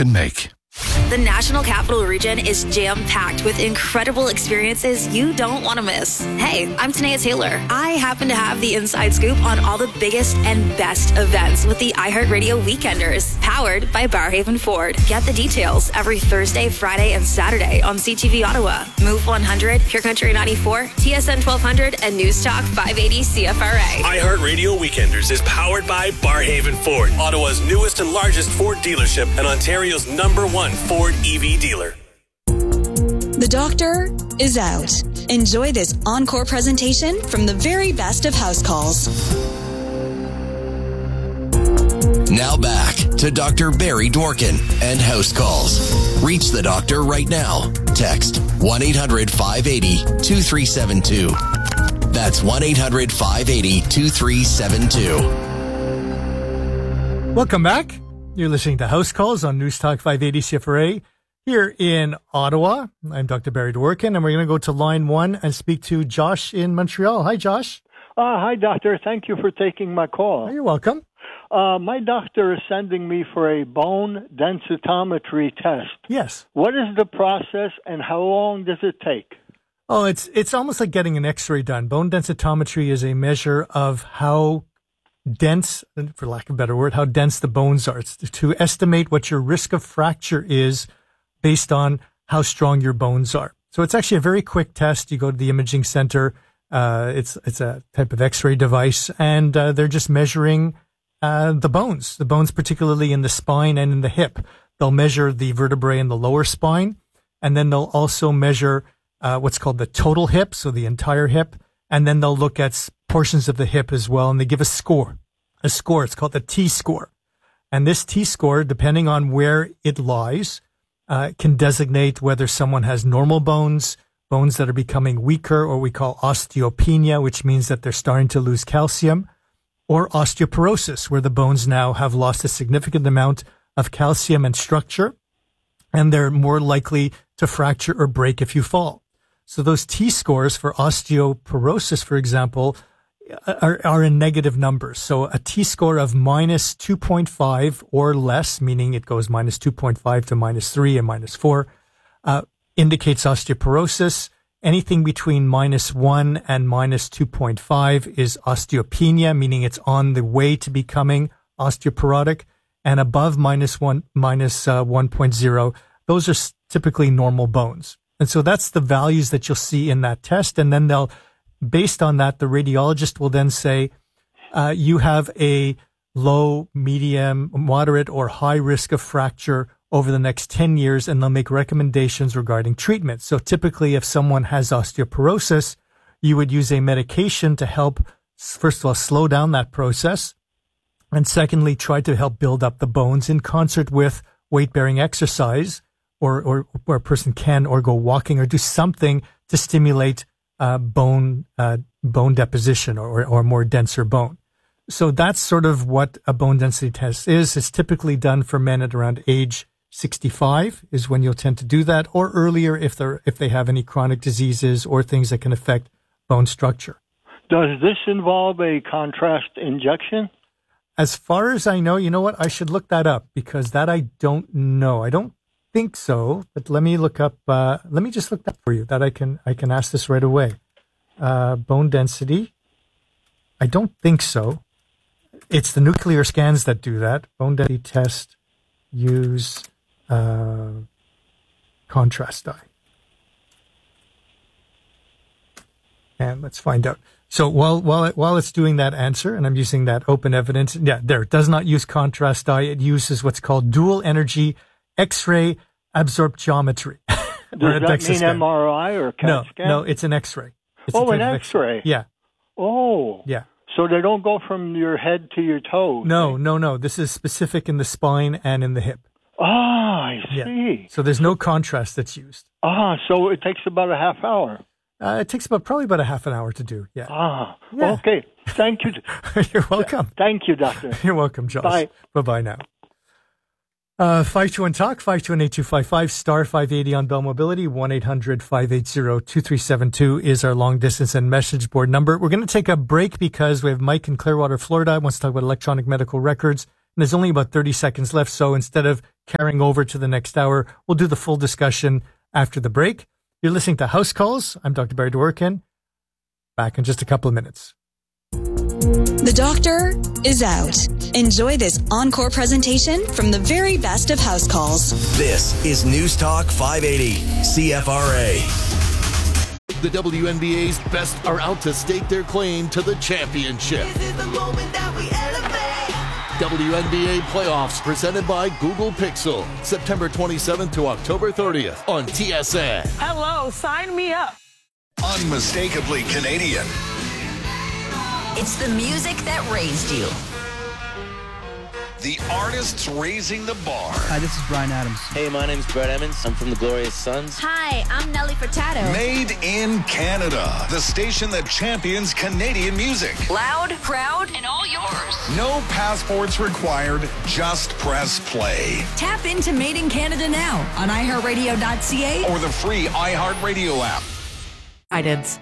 can make. The National Capital Region is jam-packed with incredible experiences you don't want to miss. Hey, I'm Tanea Taylor. I happen to have the inside scoop on all the biggest and best events with the iHeartRadio Weekenders, powered by Barrhaven Ford. Get the details every Thursday, Friday, and Saturday on CTV Ottawa, Move 100, Pure Country 94, TSN 1200, and News Talk 580 CFRA. iHeartRadio Weekenders is powered by Barrhaven Ford, Ottawa's newest and largest Ford dealership and Ontario's #1 Ford EV dealer. The doctor is out. Enjoy this encore presentation from the very best of house calls. Now back to Dr. Barry Dworkin and House Calls. Reach the doctor right now. Text 1-800-580-2372. That's 1-800-580-2372. Welcome back. You're listening to House Calls on News Talk 580 CFRA here in Ottawa. I'm Dr. Barry Dworkin, and we're going to go to line 1 and speak to Josh in Montreal. Hi, Josh. Hi, doctor. Thank you for taking my call. You're welcome. My doctor is sending me for a bone densitometry test. Yes. What is the process and how long does it take? Oh, it's almost like getting an X-ray done. Bone densitometry is a measure of how dense, for lack of a better word, how dense the bones are. It's to estimate what your risk of fracture is based on how strong your bones are. So it's actually a very quick test. You go to the imaging center. It's a type of X-ray device, and they're just measuring the bones particularly in the spine and in the hip. They'll measure the vertebrae in the lower spine, and then they'll also measure what's called the total hip, so the entire hip, and then they'll look at portions of the hip as well, and they give a score. It's called the T-score. And this T-score, depending on where it lies, can designate whether someone has normal bones that are becoming weaker, or we call osteopenia, which means that they're starting to lose calcium, or osteoporosis, where the bones now have lost a significant amount of calcium and structure, and they're more likely to fracture or break if you fall. So those T-scores for osteoporosis, for example, are in negative numbers. So a T-score of minus 2.5 or less, meaning it goes minus 2.5 to minus 3 and minus 4, indicates osteoporosis. Anything between minus 1 and minus 2.5 is osteopenia, meaning it's on the way to becoming osteoporotic. And above minus 1.0, those are typically normal bones. And so that's the values that you'll see in that test. And then based on that, the radiologist will then say, you have a low, medium, moderate, or high risk of fracture over the next 10 years, and they'll make recommendations regarding treatment. So typically, if someone has osteoporosis, you would use a medication to help, first of all, slow down that process, and secondly, try to help build up the bones in concert with weight-bearing exercise, or a person can or go walking or do something to stimulate bone deposition or more denser bone. So that's sort of what a bone density test is. It's typically done for men at around age 65 is when you'll tend to do that, or earlier if they have any chronic diseases or things that can affect bone structure. Does this involve a contrast injection? As far as I know, you know what? I should look that up, because that I don't know. I don't think so, but let me look up. Let me just look that for you. That I can ask this right away. Bone density. I don't think so. It's the nuclear scans that do that. Bone density test use contrast dye. And let's find out. So while it's doing that answer, and I'm using that open evidence, it does not use contrast dye. It uses what's called dual energy X-ray absorptiometry. Does that mean MRI or CAT scan? No, it's an X-ray. An X-ray. Yeah. Oh. Yeah. So they don't go from your head to your toes? No. This is specific in the spine and in the hip. I see. Yeah. So there's no contrast that's used. So it takes about a half hour. It takes probably about a half an hour to do. Yeah. Yeah. Okay. Thank you. You're welcome. Thank you, doctor. You're welcome, Josh. Bye. Bye-bye now. 521-TALK, 521-8255, star 580 on Bell Mobility, 1-800-580-2372 is our long distance and message board number. We're going to take a break because we have Mike in Clearwater, Florida, wants to talk about electronic medical records. there's only about 30 seconds left. So instead of carrying over to the next hour, we'll do the full discussion after the break. You're listening to House Calls. I'm Dr. Barry Dworkin. Back in just a couple of minutes. The doctor is out. Enjoy this encore presentation from the very best of House Calls. This is News Talk 580, CFRA. The WNBA's best are out to stake their claim to the championship. This is the moment that we elevate. WNBA playoffs presented by Google Pixel. September 27th to October 30th on TSN. Hello, sign me up. Unmistakably Canadian. It's the music that raised you. The artists raising the bar. Hi, this is Bryan Adams. Hey, my name's Brett Emmons. I'm from the Glorious Sons. Hi, I'm Nelly Furtado. Made in Canada. The station that champions Canadian music. Loud, proud, and all yours. No passports required. Just press play. Tap into Made in Canada now on iHeartRadio.ca or the free iHeartRadio app. IDEDS.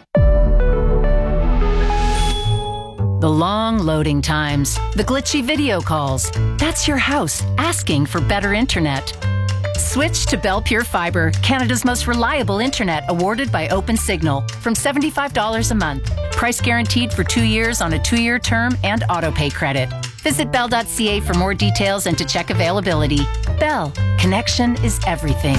The long loading times, the glitchy video calls. That's your house asking for better internet. Switch to Bell Pure Fiber, Canada's most reliable internet, awarded by OpenSignal, from $75 a month. Price guaranteed for 2 years on a 2-year term and autopay credit. Visit bell.ca for more details and to check availability. Bell, connection is everything.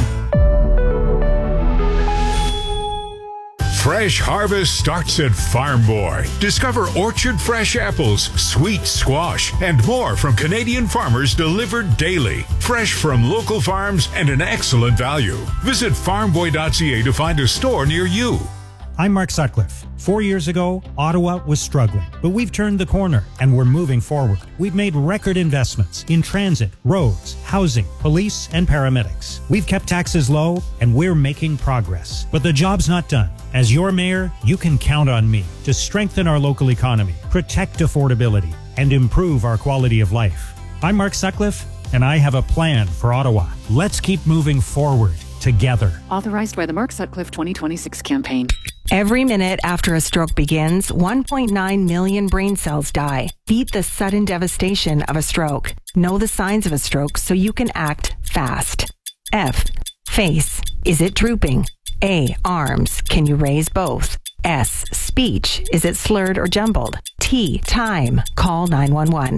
Fresh harvest starts at Farm Boy. Discover orchard fresh apples, sweet squash, and more from Canadian farmers delivered daily. Fresh from local farms and an excellent value. Visit farmboy.ca to find a store near you. I'm Mark Sutcliffe. 4 years ago, Ottawa was struggling, but we've turned the corner and we're moving forward. We've made record investments in transit, roads, housing, police, and paramedics. We've kept taxes low and we're making progress. But the job's not done. As your mayor, you can count on me to strengthen our local economy, protect affordability, and improve our quality of life. I'm Mark Sutcliffe, and I have a plan for Ottawa. Let's keep moving forward together. Authorized by the Mark Sutcliffe 2026 campaign. Every minute after a stroke begins, 1.9 million brain cells die. Beat the sudden devastation of a stroke. Know the signs of a stroke so you can act fast. F. Face. Is it drooping? A. Arms. Can you raise both? S. Speech. Is it slurred or jumbled? T. Time. Call 911.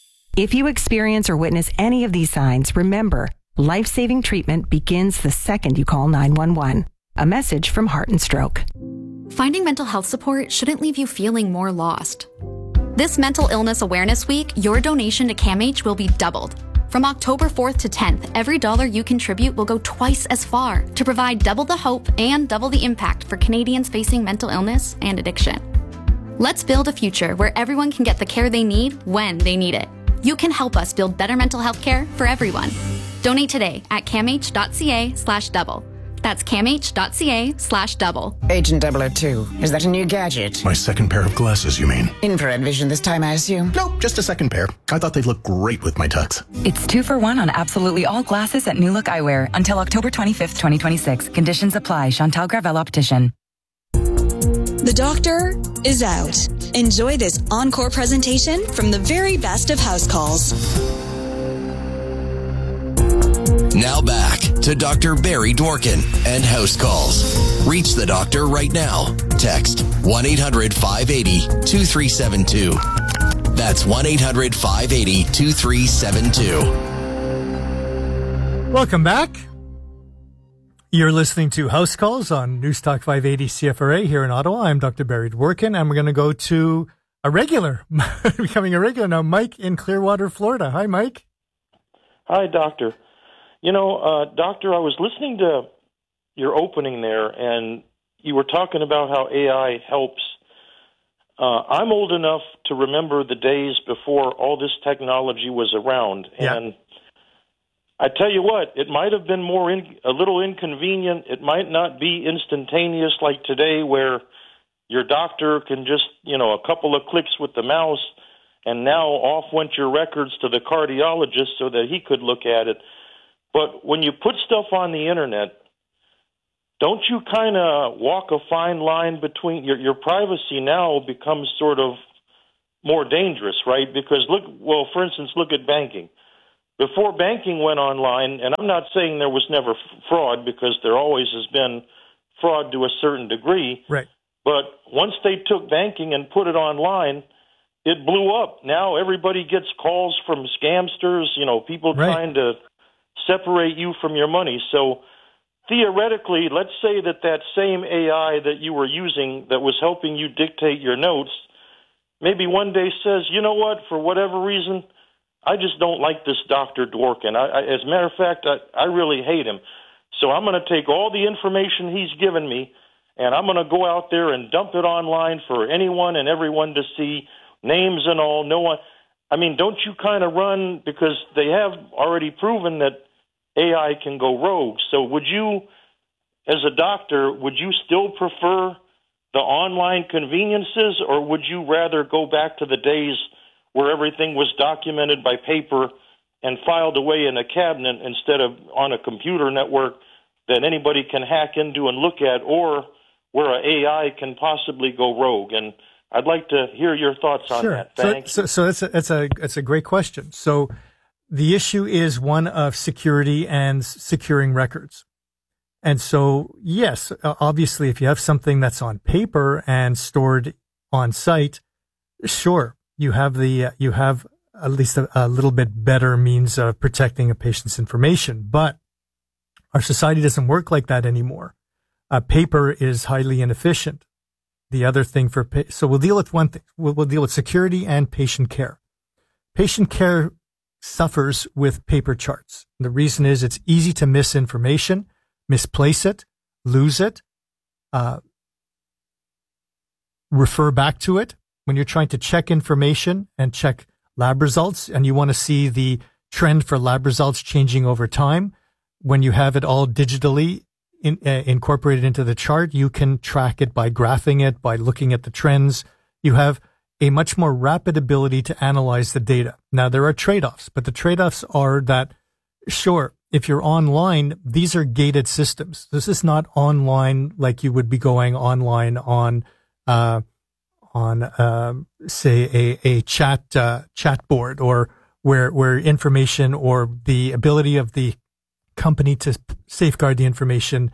If you experience or witness any of these signs, remember, life-saving treatment begins the second you call 911. A message from Heart and Stroke. Finding mental health support shouldn't leave you feeling more lost. This Mental Illness Awareness Week, your donation to CAMH will be doubled. From October 4th to 10th, every dollar you contribute will go twice as far to provide double the hope and double the impact for Canadians facing mental illness and addiction. Let's build a future where everyone can get the care they need when they need it. You can help us build better mental health care for everyone. Donate today at camh.ca/double. That's camh.ca/double. Agent 002, is that a new gadget? My second pair of glasses, you mean? Infrared vision this time, I assume? Nope, just a second pair. I thought they'd look great with my tux. It's 2 for 1 on absolutely all glasses at New Look Eyewear until October 25th, 2026. Conditions apply. Chantal Gravel Optician. The doctor is out. Enjoy this encore presentation from the very best of House Calls. Now back to Dr. Barry Dworkin and House Calls. Reach the doctor right now. Text 1-800-580-2372. That's 1-800-580-2372. Welcome back. You're listening to House Calls on News Talk 580 CFRA here in Ottawa. I'm Dr. Barry Dworkin, and we're going to go to a regular, becoming a regular now, Mike in Clearwater, Florida. Hi, Mike. Hi, Doctor. You know, Doctor, I was listening to your opening there, and you were talking about how AI helps. I'm old enough to remember the days before all this technology was around, and I tell you what, it might have been a little inconvenient. It might not be instantaneous like today, where your doctor can just, a couple of clicks with the mouse, and now off went your records to the cardiologist so that he could look at it. But when you put stuff on the internet, don't you kind of walk a fine line between your privacy now becomes sort of more dangerous, right? Because for instance, look at banking. Before banking went online, and I'm not saying there was never fraud, because there always has been fraud to a certain degree. Right. But once they took banking and put it online, it blew up. Now everybody gets calls from scamsters, people trying to separate you from your money. So theoretically, let's say that same AI that you were using that was helping you dictate your notes, maybe one day says, you know what, for whatever reason, I just don't like this Dr. Dworkin. As a matter of fact, I really hate him. So I'm going to take all the information he's given me, and I'm going to go out there and dump it online for anyone and everyone to see, names and all. No one. I mean, don't you kind of run, because they have already proven that AI can go rogue. So would you, as a doctor, would you still prefer the online conveniences, or would you rather go back to the days where everything was documented by paper and filed away in a cabinet instead of on a computer network that anybody can hack into and look at, or where an AI can possibly go rogue? And I'd like to hear your thoughts on that. Thanks. So it's a great question. So the issue is one of security and securing records. And so, yes, obviously, if you have something that's on paper and stored on site, sure, you have at least a little bit better means of protecting a patient's information. But our society doesn't work like that anymore. Paper is highly inefficient. The other thing so we'll deal with one thing. We'll deal with security and patient care. Patient care suffers with paper charts. The reason is it's easy to miss information, misplace it, lose it, refer back to it. When you're trying to check information and check lab results, and you want to see the trend for lab results changing over time, when you have it all digitally incorporated into the chart, you can track it by graphing it, by looking at the trends. You have a much more rapid ability to analyze the data. Now, there are trade-offs, but the trade-offs are that, sure, if you're online, these are gated systems. This is not online like you would be going online on say a chat board, or where information or the ability of the company to safeguard the information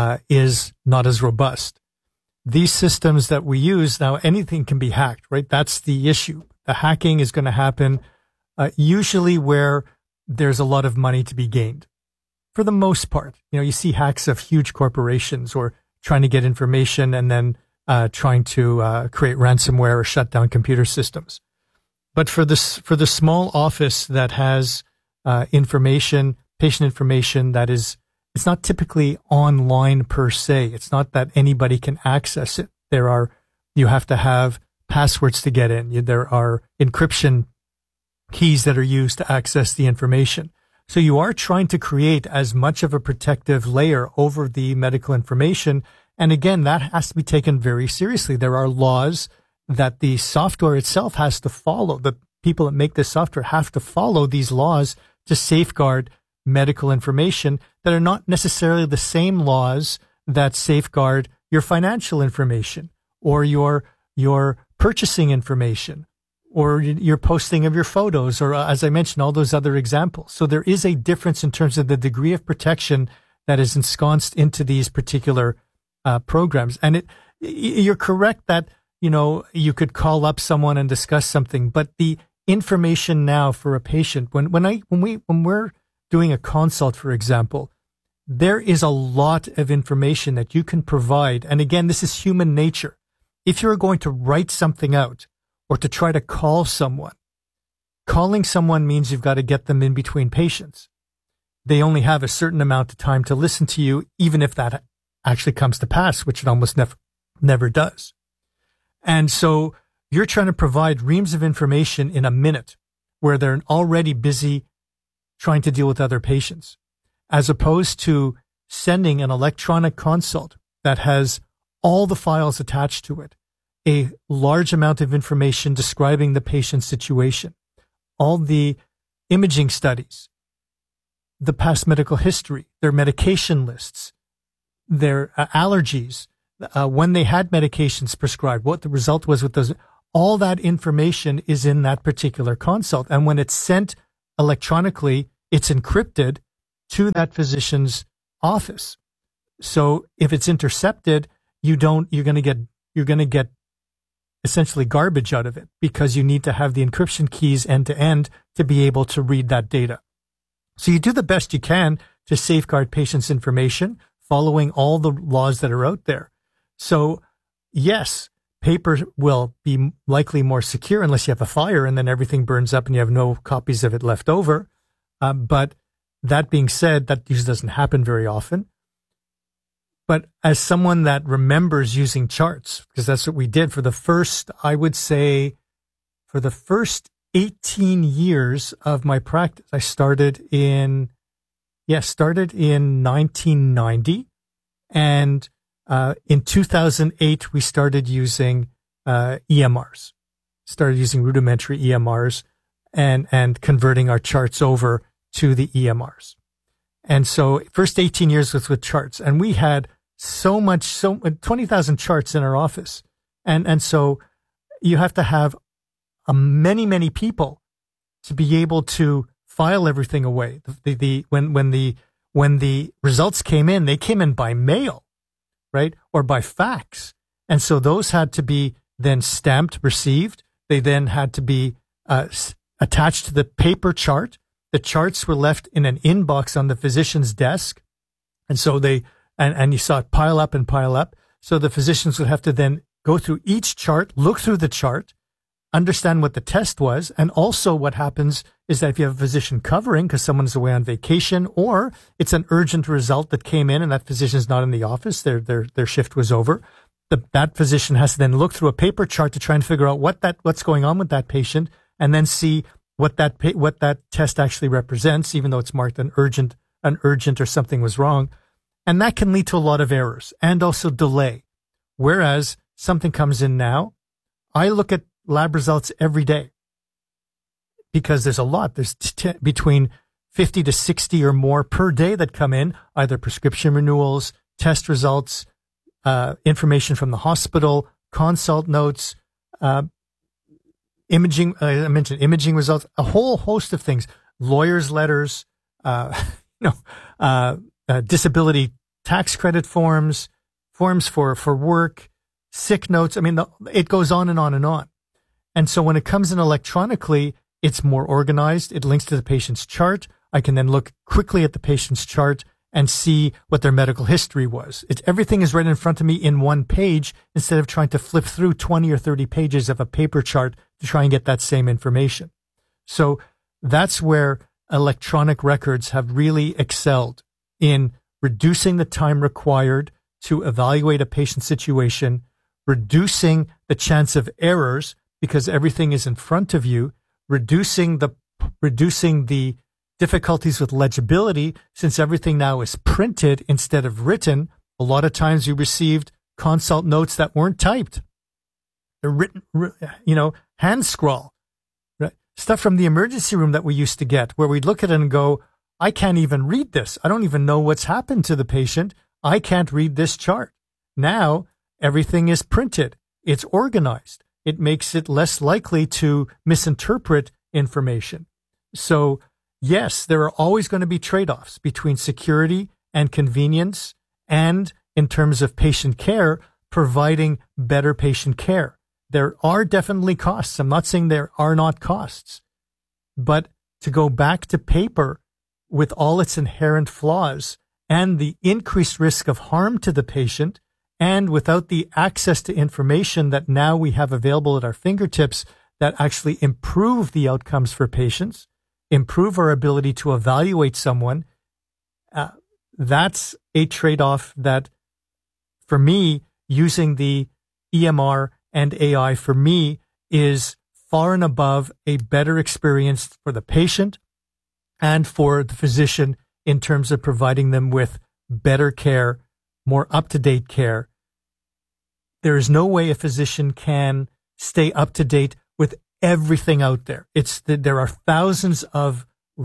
is not as robust. These systems that we use now, anything can be hacked, right? That's the issue. The hacking is going to happen usually where there's a lot of money to be gained. For the most part, you see hacks of huge corporations or trying to get information and then trying to create ransomware or shut down computer systems. But for the small office that has patient information that it's not typically online per se. It's not that anybody can access it. You have to have passwords to get in. There are encryption keys that are used to access the information. So you are trying to create as much of a protective layer over the medical information. And again, that has to be taken very seriously. There are laws that the software itself has to follow. The people that make this software have to follow these laws to safeguard medical information that are not necessarily the same laws that safeguard your financial information or your purchasing information or your posting of your photos, or as I mentioned, all those other examples. So there is a difference in terms of the degree of protection that is ensconced into these particular programs. And you're correct that, you could call up someone and discuss something, but the information now for a patient, when we're doing a consult, for example, there is a lot of information that you can provide. And again, this is human nature. If you're going to write something out or to try to call someone, calling someone means you've got to get them in between patients. They only have a certain amount of time to listen to you, even if that actually comes to pass, which it almost never does. And so you're trying to provide reams of information in a minute where they're already busy trying to deal with other patients, as opposed to sending an electronic consult that has all the files attached to it, a large amount of information describing the patient's situation, all the imaging studies, the past medical history, their medication lists, their allergies, when they had medications prescribed, what the result was with those. all that information is in that particular consult. And when it's sent electronically, it's encrypted to that physician's office. So if it's intercepted, you're going to get essentially garbage out of it, because you need to have the encryption keys end to end to be able to read that data. So you do the best you can to safeguard patients' information, following all the laws that are out there. So yes, paper will be likely more secure unless you have a fire and then everything burns up and you have no copies of it left over. But that being said, that usually doesn't happen very often. But as someone that remembers using charts, because that's what we did for the first, I would say, for the first 18 years of my practice, I started in 1990. And in 2008, we started using EMRs, started using rudimentary EMRs and converting our charts over to the EMRs. And so first 18 years was with charts, and we had 20,000 charts in our office. And so you have to have many people to be able to file everything away. When the results came in, they came in by mail, right? Or by fax. And so those had to be then stamped, received. They then had to be attached to the paper chart. The charts were left in an inbox on the physician's desk. And so and you saw it pile up and pile up. So the physicians would have to then go through each chart, look through the chart, understand what the test was. And also what happens is that if you have a physician covering because someone is away on vacation, or it's an urgent result that came in and that physician's not in the office, their shift was over, that physician has to then look through a paper chart to try and figure out what's going on with that patient, and then see what that test actually represents, even though it's marked an urgent or something was wrong. And that can lead to a lot of errors and also delay. Whereas something comes in now, I look at lab results every day because there's a lot. There's between 50 to 60 or more per day that come in, either prescription renewals, test results, information from the hospital, consult notes, imaging. I mentioned imaging results, a whole host of things, lawyers' letters, disability tax credit forms for work, sick notes. I mean, it goes on and on and on. And so when it comes in electronically, it's more organized. It links to the patient's chart. I can then look quickly at the patient's chart and see what their medical history was. Everything is right in front of me in one page instead of trying to flip through 20 or 30 pages of a paper chart to try and get that same information. So that's where electronic records have really excelled in reducing the time required to evaluate a patient's situation, reducing the chance of errors because everything is in front of you, reducing the difficulties with legibility since everything now is printed instead of written. A lot of times you received consult notes that weren't typed. They're written, hand scrawl. Right? Stuff from the emergency room that we used to get where we'd look at it and go, I can't even read this. I don't even know what's happened to the patient. I can't read this chart. Now everything is printed. It's organized. It makes it less likely to misinterpret information. So yes, there are always going to be trade-offs between security and convenience, and in terms of patient care, providing better patient care. There are definitely costs. I'm not saying there are not costs, but to go back to paper with all its inherent flaws and the increased risk of harm to the patient, and without the access to information that now we have available at our fingertips that actually improve the outcomes for patients, improve our ability to evaluate someone, that's a trade-off that, for me, using the EMR and AI, for me, is far and above a better experience for the patient and for the physician in terms of providing them with better care, more up-to-date care. There is no way a physician can stay up-to-date with everything out there. There are thousands of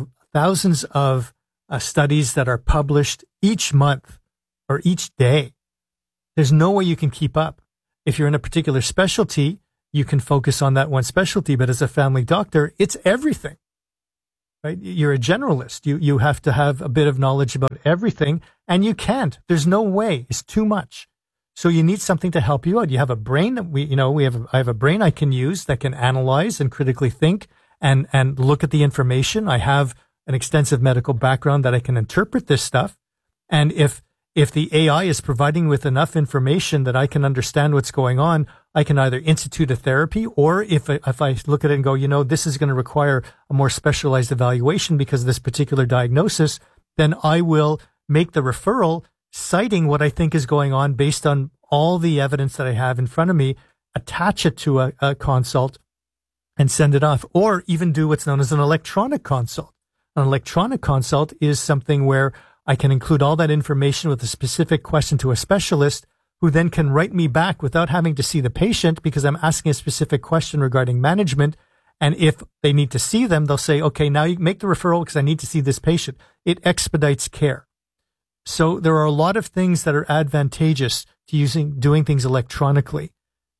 studies that are published each month or each day. There's no way you can keep up. If you're in a particular specialty, you can focus on that one specialty. But as a family doctor, it's everything, right? You're a generalist. You have to have a bit of knowledge about everything, and you can't. There's no way. It's too much. So you need something to help you out. You have a brain that I have a brain I can use that can analyze and critically think and look at the information. I have an extensive medical background that I can interpret this stuff. And if the AI is providing with enough information that I can understand what's going on, I can either institute a therapy, or if I look at it and go, this is going to require a more specialized evaluation because of this particular diagnosis, then I will make the referral citing what I think is going on based on all the evidence that I have in front of me, attach it to a consult and send it off, or even do what's known as an electronic consult. An electronic consult is something where I can include all that information with a specific question to a specialist who then can write me back without having to see the patient because I'm asking a specific question regarding management. And if they need to see them, they'll say, okay, now you make the referral because I need to see this patient. It expedites care. So there are a lot of things that are advantageous to doing things electronically.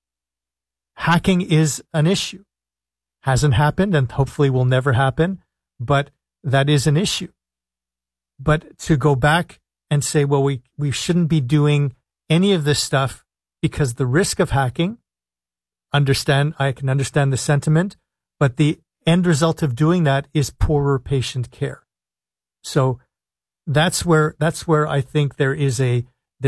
Hacking is an issue. Hasn't happened and hopefully will never happen, but that is an issue. But to go back and say, well, we shouldn't be doing any of this stuff because the risk of hacking, I can understand the sentiment, but the end result of doing that is poorer patient care. So that's where I think there is a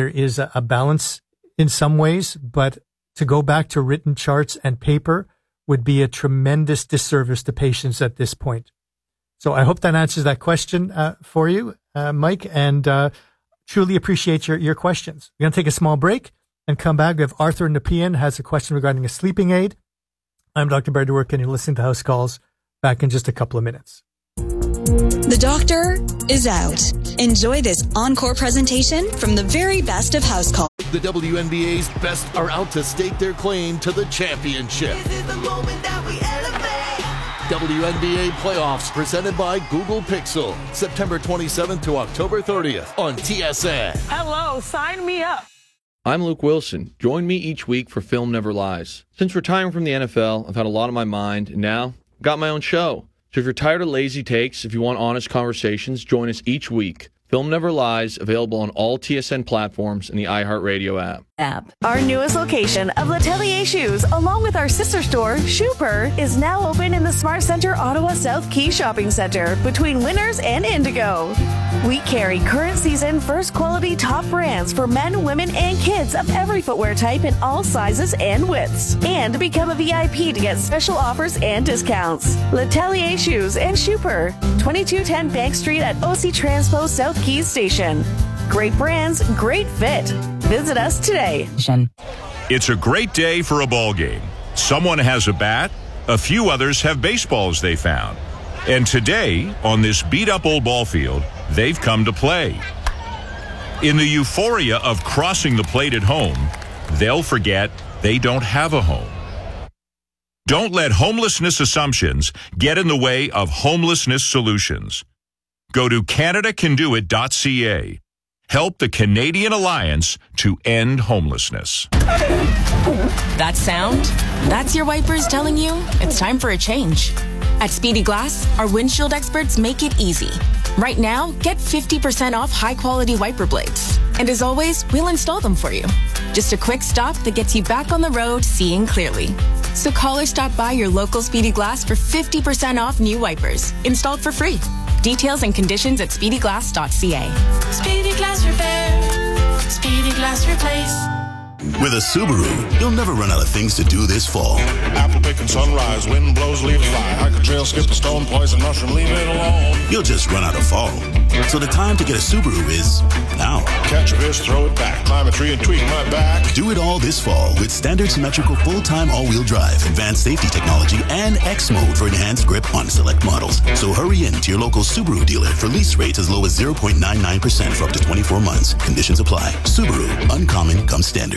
balance in some ways, but to go back to written charts and paper would be a tremendous disservice to patients at this point. So I hope that answers that question for you, Mike, and truly appreciate your questions. We're going to take a small break and come back. We have Arthur Nepean has a question regarding a sleeping aid. I'm Dr. Barry Dworkin, and you're listening to House Calls. Back in just a couple of minutes. The doctor is out. Enjoy this encore presentation from the very best of House Calls. The WNBA's best are out to stake their claim to the championship. This is the moment that we elevate. WNBA playoffs presented by Google Pixel. September 27th to October 30th on TSN. Hello, sign me up. I'm Luke Wilson. Join me each week for Film Never Lies. Since retiring from the NFL, I've had a lot on my mind, and now I've got my own show. So if you're tired of lazy takes, if you want honest conversations, join us each week. Film Never Lies, available on all TSN platforms and the iHeartRadio app. Our newest location of L'Atelier Shoes, along with our sister store, Shooper, is now open in the Smart Center Ottawa South Key Shopping Center between Winners and Indigo. We carry current season, first quality top brands for men, women, and kids of every footwear type in all sizes and widths. And become a VIP to get special offers and discounts. L'Atelier Shoes and Shooper, 2210 Bank Street at OC Transpo South Keys Station. Great brands, great fit. Visit us today. It's a great day for a ball game. Someone has a bat, a few others have baseballs they found. And today, on this beat-up old ball field, they've come to play. In the euphoria of crossing the plate at home, they'll forget they don't have a home. Don't let homelessness assumptions get in the way of homelessness solutions. Go to CanadaCanDoIt.ca. Help the Canadian Alliance to end homelessness. That sound? That's your wipers telling you it's time for a change. At Speedy Glass, our windshield experts make it easy. Right now, get 50% off high-quality wiper blades. And as always, we'll install them for you. Just a quick stop that gets you back on the road seeing clearly. So call or stop by your local Speedy Glass for 50% off new wipers, installed for free. Details and conditions at speedyglass.ca. Speedy Glass Repair. Speedy Glass Replace. With a Subaru, you'll never run out of things to do this fall. Apple picking sunrise, wind blows, leaves fly. Hike a trail, skip a stone, poison mushroom, leave it alone. You'll just run out of fall. So the time to get a Subaru is now. Catch a fish, throw it back, climb a tree and tweak my back. Do it all this fall with standard symmetrical full-time all-wheel drive, advanced safety technology, and X mode for enhanced grip on select models. So hurry in to your local Subaru dealer for lease rates as low as 0.99% for up to 24 months. Conditions apply. Subaru, uncommon comes standard.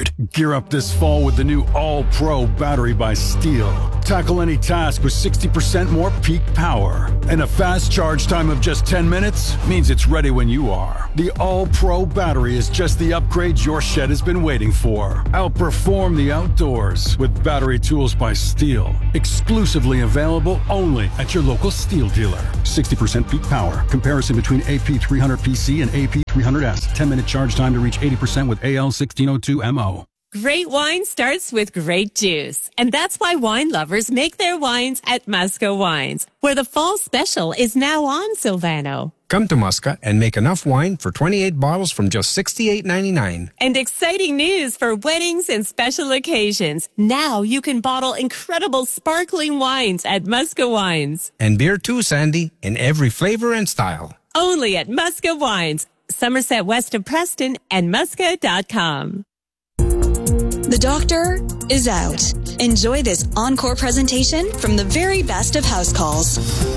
powered. Gear up this fall with the new All-Pro battery by Steel. Tackle any task with 60% more peak power. And a fast charge time of just 10 minutes means it's ready when you are. The All-Pro battery is just the upgrade your shed has been waiting for. Outperform the outdoors with battery tools by Steel. Exclusively available only at your local Steel dealer. 60% peak power. Comparison between AP300PC and AP300S. 10-minute charge time to reach 80% with AL1602MO. Great wine starts with great juice. And that's why wine lovers make their wines at Musca Wines, where the fall special is now on, Silvano. Come to Musca and make enough wine for 28 bottles from just $68.99. And exciting news for weddings and special occasions. Now you can bottle incredible sparkling wines at Musca Wines. And beer too, Sandy, in every flavor and style. Only at Musca Wines, Somerset west of Preston, and Musca.com. The doctor is out. Enjoy this encore presentation from the very best of house calls.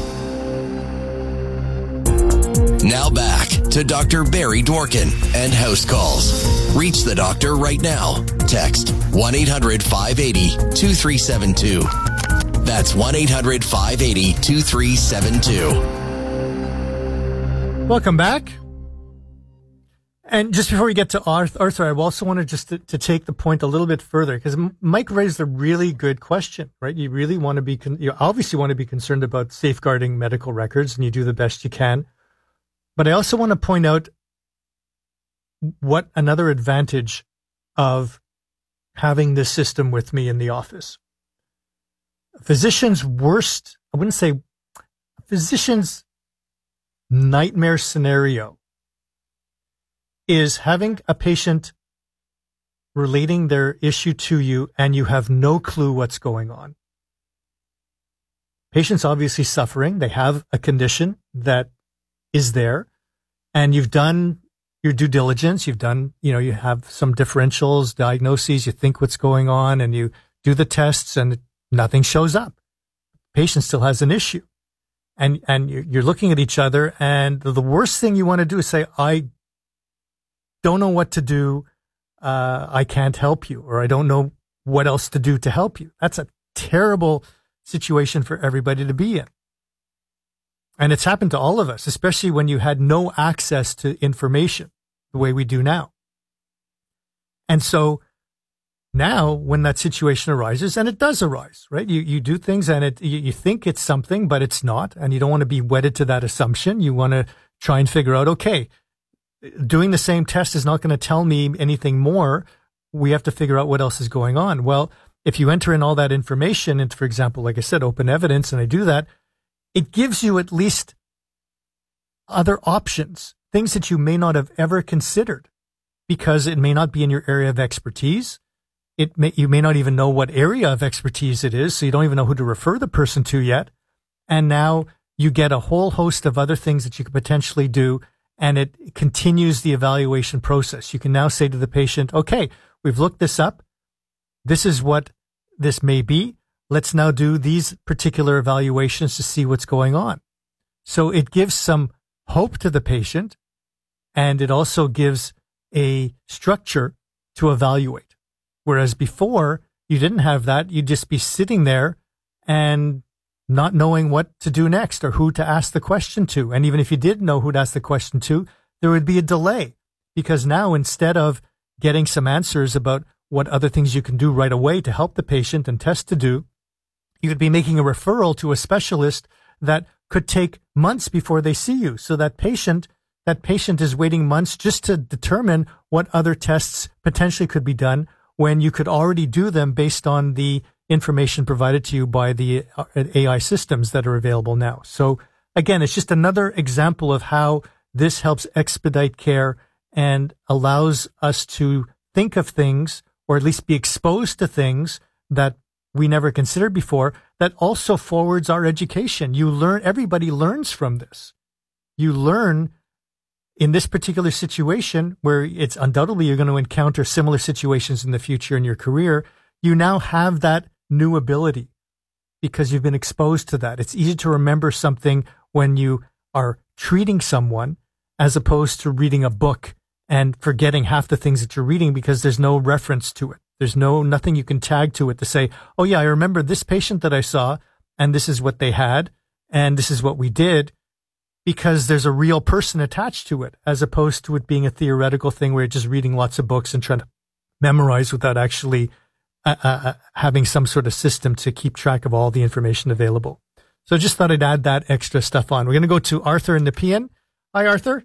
Now back to Dr. Barry Dworkin and House Calls. Reach the doctor right now. Text 1-800-580-2372. That's 1-800-580-2372. Welcome back. And just before we get to Arthur, I also wanted just to take the point a little bit further, because Mike raised a really good question, right? You really want to be, you obviously want to be concerned about safeguarding medical records, and you do the best you can. But I also want to point out what another advantage of having this system with me in the office. A physician's nightmare scenario is having a patient relating their issue to you and you have no clue what's going on. Patient's obviously suffering. They have a condition that is there, and you've done your due diligence. You've done, you have some differentials, diagnoses, you think what's going on, and you do the tests and nothing shows up. Patient still has an issue. And you're looking at each other, and the worst thing you want to do is say, I don't know what to do, I can't help you, or I don't know what else to do to help you. That's a terrible situation for everybody to be in. And it's happened to all of us, especially when you had no access to information the way we do now. And so now when that situation arises, and it does arise, right? You do things and you think it's something, but it's not. And you don't want to be wedded to that assumption. You want to try and figure out, okay, doing the same test is not going to tell me anything more. We have to figure out what else is going on. Well, if you enter in all that information into, for example, like I said, open evidence, and I do that, it gives you at least other options, things that you may not have ever considered, because it may not be in your area of expertise. You may not even know what area of expertise it is, so you don't even know who to refer the person to yet. And now you get a whole host of other things that you could potentially do, and it continues the evaluation process. You can now say to the patient, okay, we've looked this up. This is what this may be. Let's now do these particular evaluations to see what's going on. So it gives some hope to the patient, and it also gives a structure to evaluate. Whereas before, you didn't have that. You'd just be sitting there and not knowing what to do next or who to ask the question to. And even if you did know who to ask the question to, there would be a delay, because now instead of getting some answers about what other things you can do right away to help the patient and tests to do, you could be making a referral to a specialist that could take months before they see you. So that patient is waiting months just to determine what other tests potentially could be done, when you could already do them based on the information provided to you by the AI systems that are available now. So again, it's just another example of how this helps expedite care and allows us to think of things, or at least be exposed to things that we never considered before, that also forwards our education. Everybody learns from this. You learn in this particular situation, where it's undoubtedly you're going to encounter similar situations in the future in your career. You now have that new ability because you've been exposed to that. It's easy to remember something when you are treating someone as opposed to reading a book and forgetting half the things that you're reading because there's no reference to it. There's nothing you can tag to it to say, oh yeah, I remember this patient that I saw and this is what they had and this is what we did, because there's a real person attached to it, as opposed to it being a theoretical thing where you're just reading lots of books and trying to memorize without actually having some sort of system to keep track of all the information available. So I just thought I'd add that extra stuff on. We're going to go to Arthur in Nepean. Hi, Arthur.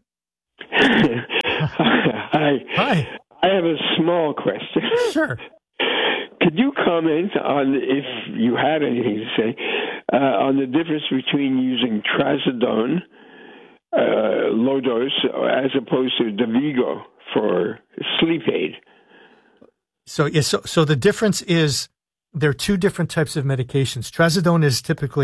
Hi. Hi. I have a small question. Sure. Could you comment on, if you had anything to say, on the difference between using trazodone, low dose, as opposed to Davigo for sleep aid? So the difference is there are two different types of medications. Trazodone is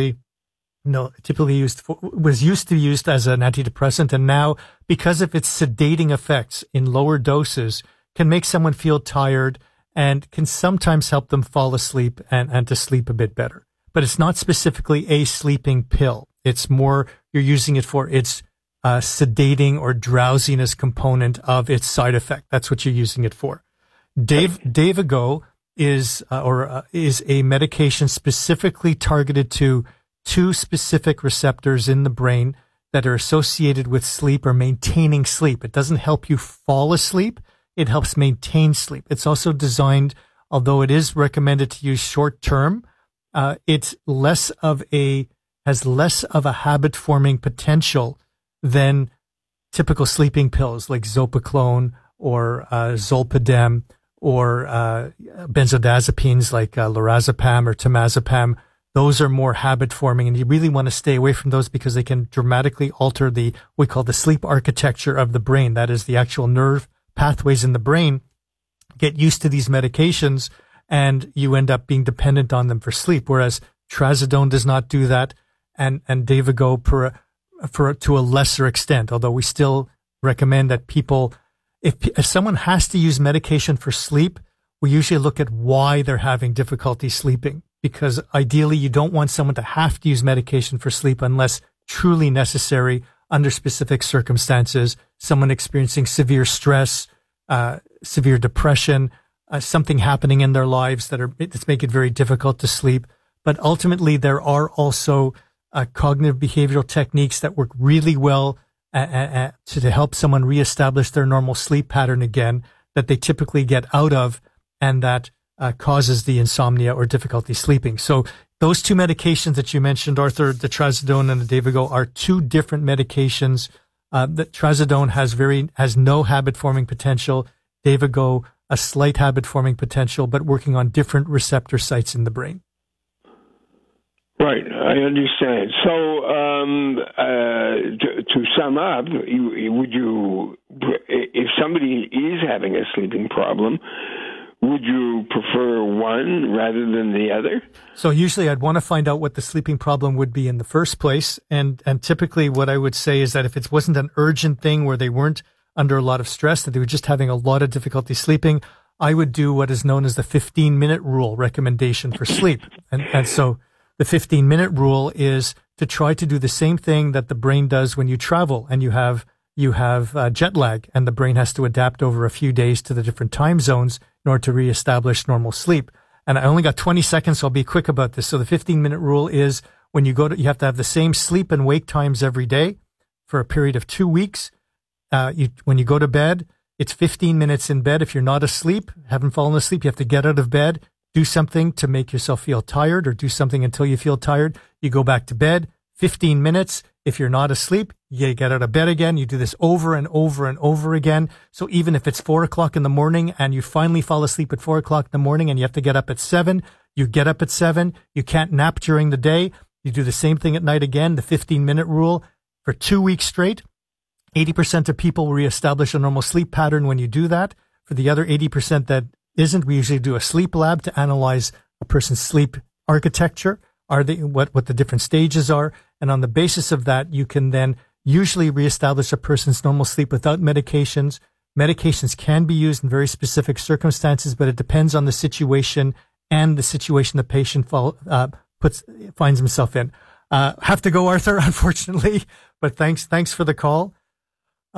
was used to be used as an antidepressant, and now, because of its sedating effects in lower doses, can make someone feel tired and can sometimes help them fall asleep and to sleep a bit better. But it's not specifically a sleeping pill. It's more, you're using it for its sedating or drowsiness component of its side effect. That's what you're using it for. Davigo is a medication specifically targeted to two specific receptors in the brain that are associated with sleep or maintaining sleep. It doesn't help you fall asleep. It helps maintain sleep. It's also designed, although it is recommended to use short term, it's has less of a habit forming potential than typical sleeping pills like Zopiclone or Zolpidem or benzodiazepines like lorazepam or temazepam. Those are more habit forming, and you really want to stay away from those because they can dramatically alter we call the sleep architecture of the brain. That is the actual nerve pathways in the brain. Get used to these medications and you end up being dependent on them for sleep, whereas trazodone does not do that, and Davigo to a lesser extent, although we still recommend that people, if someone has to use medication for sleep, we usually look at why they're having difficulty sleeping, because ideally you don't want someone to have to use medication for sleep unless truly necessary under specific circumstances, someone experiencing severe stress, severe depression, something happening in their lives that's make it very difficult to sleep. But ultimately, there are also cognitive behavioral techniques that work really well to help someone reestablish their normal sleep pattern again, that they typically get out of, and that causes the insomnia or difficulty sleeping. So those two medications that you mentioned, Arthur, the trazodone and the Davigo, are two different medications. The trazodone has no habit forming potential. Davigo, a slight habit forming potential, but working on different receptor sites in the brain. Right, I understand. So, to sum up, if somebody is having a sleeping problem, would you prefer one rather than the other? So usually I'd want to find out what the sleeping problem would be in the first place. And typically what I would say is that if it wasn't an urgent thing where they weren't under a lot of stress, that they were just having a lot of difficulty sleeping, I would do what is known as the 15-minute rule recommendation for sleep. And so the 15-minute rule is to try to do the same thing that the brain does when you travel and you have jet lag, and the brain has to adapt over a few days to the different time zones in order to reestablish normal sleep. And I only got 20 seconds, so I'll be quick about this. So the 15-minute rule is when you you have to have the same sleep and wake times every day for a period of 2 weeks. When you go to bed, it's 15 minutes in bed. If you're not asleep, haven't fallen asleep, you have to get out of bed, do something to make yourself feel tired, or do something until you feel tired. You go back to bed, 15 minutes. If you're not asleep, you get out of bed again. You do this over and over and over again. So even if it's 4 o'clock in the morning and you finally fall asleep at 4 o'clock in the morning and you have to get up at 7, you get up at 7. You can't nap during the day. You do the same thing at night again, the 15-minute rule for 2 weeks straight. 80% of people will reestablish a normal sleep pattern when you do that. For the other 80% that isn't, we usually do a sleep lab to analyze a person's sleep architecture. What the different stages are. And on the basis of that, you can then usually reestablish a person's normal sleep without medications. Medications can be used in very specific circumstances, but it depends on the situation and the situation the patient finds himself in. Have to go, Arthur, unfortunately, but thanks for the call.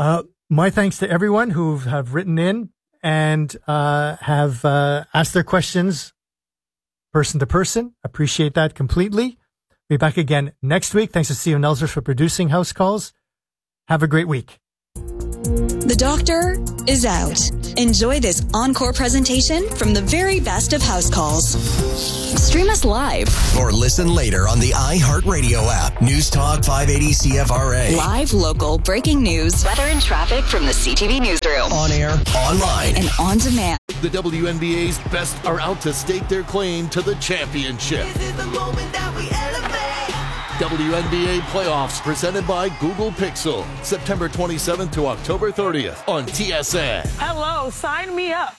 My thanks to everyone who have written in and have asked their questions person to person. Appreciate that completely. Be back again next week. Thanks to Stephen Elser for producing House Calls. Have a great week. The doctor is out. Enjoy this encore presentation from the very best of House Calls. Stream us live. Or listen later on the iHeartRadio app. News Talk 580 CFRA. Live, local, breaking news, weather and traffic from the CTV newsroom. On air, online, and on demand. The WNBA's best are out to stake their claim to the championship. This is the moment that we elevate. WNBA playoffs presented by Google Pixel. September 27th to October 30th on TSN. Hello, sign me up.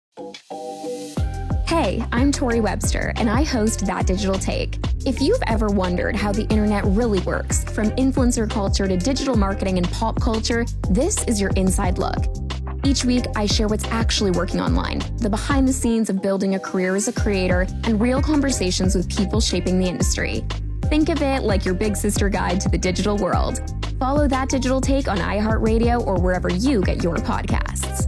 Hey, I'm Tori Webster, and I host That Digital Take. If you've ever wondered how the internet really works, from influencer culture to digital marketing and pop culture, this is your inside look. Each week, I share what's actually working online, the behind the scenes of building a career as a creator, and real conversations with people shaping the industry. Think of it like your big sister guide to the digital world. Follow That Digital Take on iHeartRadio or wherever you get your podcasts.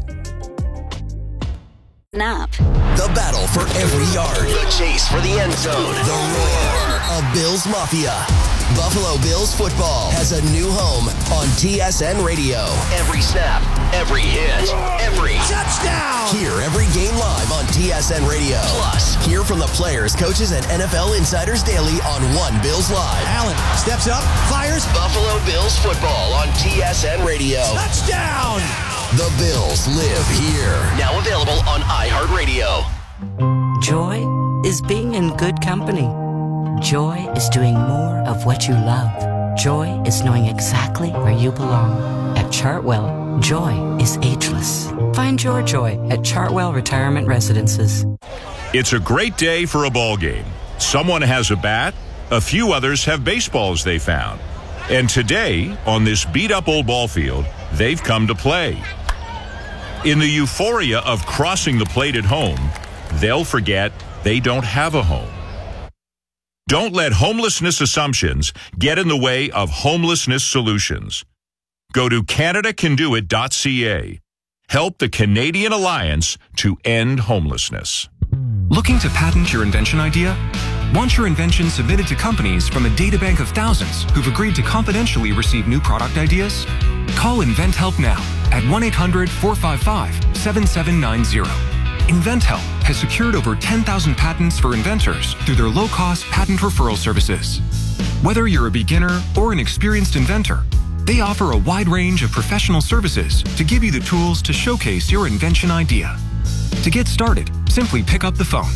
Snap. The battle for every yard. The chase for the end zone. The roar of Bills Mafia. Buffalo Bills football has a new home on TSN Radio. Every snap, every hit, every touchdown. Hear every game live on TSN Radio. Plus, hear from the players, coaches, and NFL insiders daily on One Bills Live. Allen steps up, fires. Buffalo Bills football on TSN Radio. Touchdown! The Bills live here. Now available on iHeartRadio. Joy is being in good company. Joy is doing more of what you love. Joy is knowing exactly where you belong. At Chartwell, joy is ageless. Find your joy at Chartwell Retirement Residences. It's a great day for a ball game. Someone has a bat, a few others have baseballs they found. And today, on this beat-up old ball field, they've come to play. In the euphoria of crossing the plate at home, they'll forget they don't have a home. Don't let homelessness assumptions get in the way of homelessness solutions. Go to CanadaCanDoIt.ca. Help the Canadian Alliance to end homelessness. Looking to patent your invention idea? Want your invention submitted to companies from a databank of thousands who've agreed to confidentially receive new product ideas? Call InventHelp now at 1-800-455-7790. InventHelp has secured over 10,000 patents for inventors through their low-cost patent referral services. Whether you're a beginner or an experienced inventor, they offer a wide range of professional services to give you the tools to showcase your invention idea. To get started, simply pick up the phone,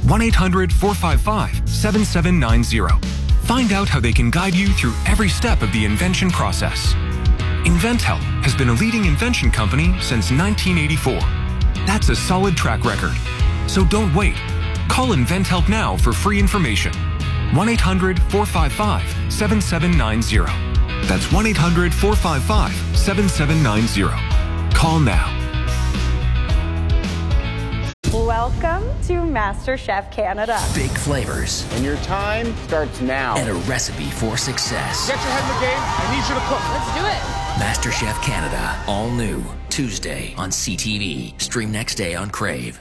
1-800-455-7790. Find out how they can guide you through every step of the invention process. InventHelp has been a leading invention company since 1984. That's a solid track record. So don't wait. Call InventHelp now for free information. 1-800-455-7790. That's 1-800-455-7790. Call now. Welcome to MasterChef Canada. Big flavors. And your time starts now. And a recipe for success. Get your head in the game. I need you to cook. Let's do it. MasterChef Canada. All new. Tuesday on CTV. Stream next day on Crave.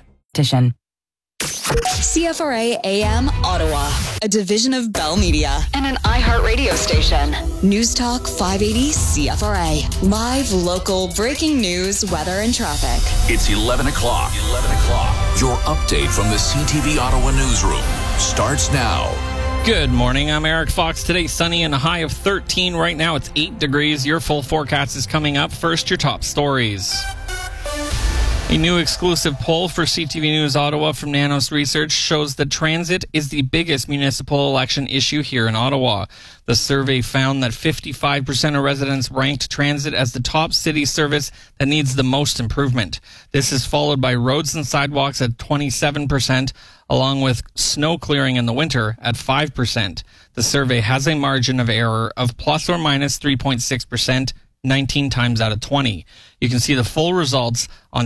CFRA AM Ottawa, a division of Bell Media and an iHeartRadio station. News Talk 580 CFRA. Live, local, breaking news, weather, and traffic. It's 11 o'clock. 11 o'clock. Your update from the CTV Ottawa newsroom starts now. Good morning. I'm Eric Fox. Today, sunny and a high of 13. Right now, it's 8 degrees. Your full forecast is coming up. First, your top stories. A new exclusive poll for CTV News Ottawa from Nanos Research shows that transit is the biggest municipal election issue here in Ottawa. The survey found that 55% of residents ranked transit as the top city service that needs the most improvement. This is followed by roads and sidewalks at 27%, along with snow clearing in the winter at 5%. The survey has a margin of error of plus or minus 3.6%. 19 times out of 20. You can see the full results on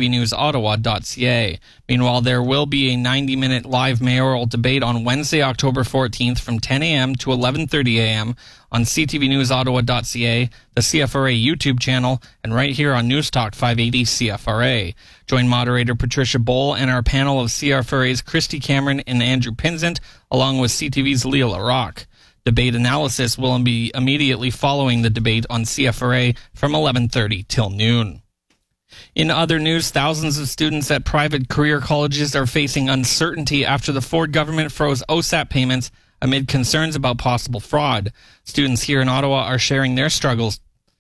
ctvnewsottawa.ca. Meanwhile, there will be a 90-minute live mayoral debate on Wednesday, October 14th from 10 a.m. to 11:30 a.m. on ctvnewsottawa.ca, the CFRA YouTube channel, and right here on News Talk 580 CFRA. Join moderator Patricia Bowl and our panel of CFRA's Christy Cameron and Andrew Pinzant, along with CTV's Leah LaRock. Debate analysis will be immediately following the debate on CFRA from 11:30 till noon. In other news, thousands of students at private career colleges are facing uncertainty after the Ford government froze OSAP payments amid concerns about possible fraud. Students here in Ottawa are sharing their struggles.